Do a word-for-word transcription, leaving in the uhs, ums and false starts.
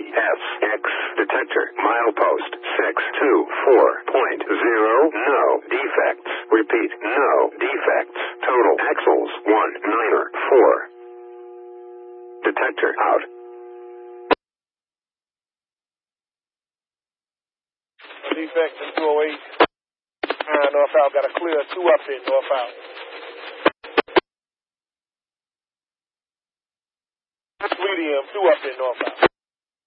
S X detector milepost six two four point zero. No defects. Repeat, no defects. Total axles one niner four. Detector out. Defects in two oh eight. Uh, North out. Got a clear two up in North out. Medium two up in North out.